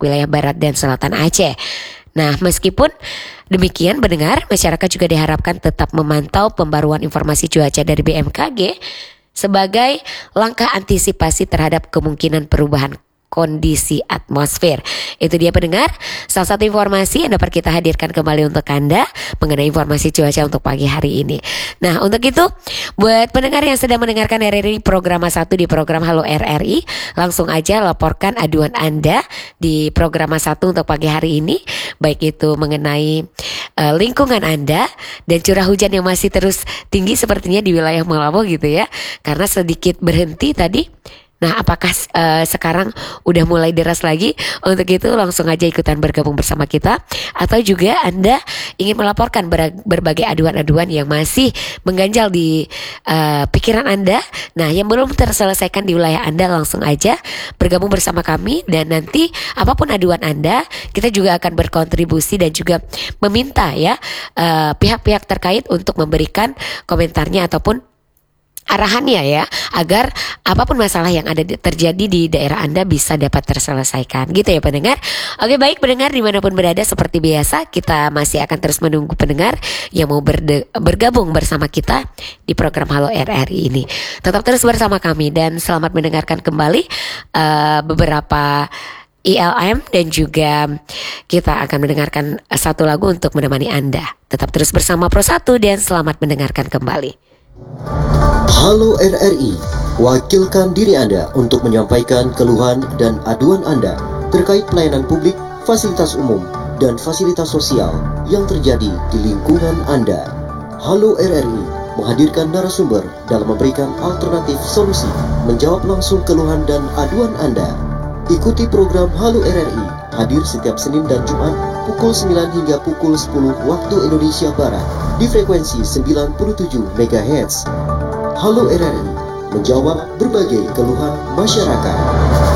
wilayah barat dan selatan Aceh. Nah, meskipun demikian pendengar, masyarakat juga diharapkan tetap memantau pembaruan informasi cuaca dari BMKG sebagai langkah antisipasi terhadap kemungkinan perubahan kondisi atmosfer. Itu dia pendengar, salah satu informasi yang dapat kita hadirkan kembali untuk Anda mengenai informasi cuaca untuk pagi hari ini. Nah, untuk itu buat pendengar yang sedang mendengarkan RRI program 1 di program Halo RRI, langsung aja laporkan aduan Anda di program 1 untuk pagi hari ini, baik itu mengenai lingkungan Anda dan curah hujan yang masih terus tinggi sepertinya di wilayah Malabo gitu ya, karena sedikit berhenti tadi. Nah, apakah sekarang udah mulai deras lagi? Untuk itu langsung aja ikutan bergabung bersama kita. Atau juga Anda ingin melaporkan berbagai aduan-aduan yang masih mengganjal di pikiran Anda. Nah, yang belum terselesaikan di wilayah Anda, langsung aja bergabung bersama kami. Dan nanti apapun aduan Anda, kita juga akan berkontribusi dan juga meminta ya pihak-pihak terkait untuk memberikan komentarnya ataupun arahannya ya, agar apapun masalah yang ada terjadi di daerah Anda bisa dapat terselesaikan gitu ya pendengar. Oke, baik pendengar dimanapun berada, seperti biasa kita masih akan terus menunggu pendengar yang mau bergabung bersama kita di program Halo RRI ini. Tetap terus bersama kami dan selamat mendengarkan kembali beberapa ILM, dan juga kita akan mendengarkan satu lagu untuk menemani Anda. Tetap terus bersama Pro 1 dan selamat mendengarkan kembali. Halo RRI, wakilkan diri Anda untuk menyampaikan keluhan dan aduan Anda terkait pelayanan publik, fasilitas umum, dan fasilitas sosial yang terjadi di lingkungan Anda. Halo RRI menghadirkan narasumber dalam memberikan alternatif solusi menjawab langsung keluhan dan aduan Anda. Ikuti program Halo RRI, hadir setiap Senin dan Jumat pukul 9 hingga pukul 10 waktu Indonesia Barat di frekuensi 97 MHz. Halo RRI menjawab berbagai keluhan masyarakat.